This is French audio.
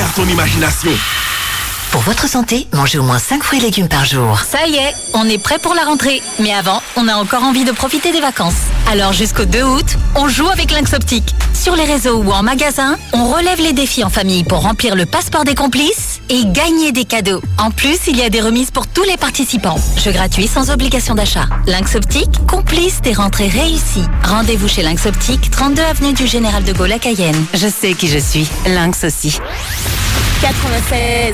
ton imagination. Pour votre santé, mangez au moins 5 fruits et légumes par jour. Ça y est, on est prêt pour la rentrée. Mais avant, on a encore envie de profiter des vacances. Alors jusqu'au 2 août, on joue avec Lynx Optique. Sur les réseaux ou en magasin, on relève les défis en famille pour remplir le passeport des complices et gagner des cadeaux. En plus, il y a des remises pour tous les participants. Jeu gratuit sans obligation d'achat. Lynx Optique, complice des rentrées réussies. Rendez-vous chez Lynx Optique, 32 avenue du Général de Gaulle à Cayenne. Je sais qui je suis. Lynx aussi. 96.